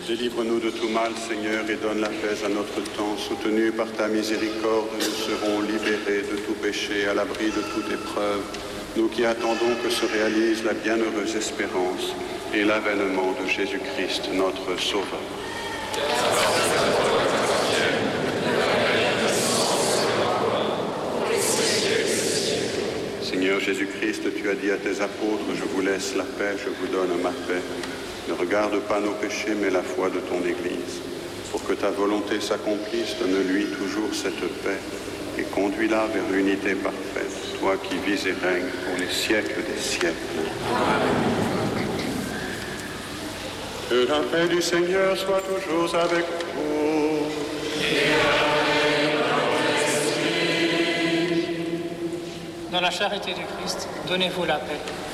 Délivre-nous de tout mal, Seigneur, et donne la paix à notre temps. Soutenus par ta miséricorde, nous serons libérés de tout péché, à l'abri de toute épreuve. Nous qui attendons que se réalise la bienheureuse espérance et l'avènement de Jésus-Christ, notre Sauveur. Seigneur Jésus-Christ, tu as dit à tes apôtres, je vous laisse la paix, je vous donne ma paix. Ne regarde pas nos péchés, mais la foi de ton Église. Pour que ta volonté s'accomplisse, donne-lui toujours cette paix et conduis-la vers l'unité parfaite, toi qui vis et règnes pour les siècles des siècles. Que la paix du Seigneur soit toujours avec vous. Dans la charité du Christ, donnez-vous la paix.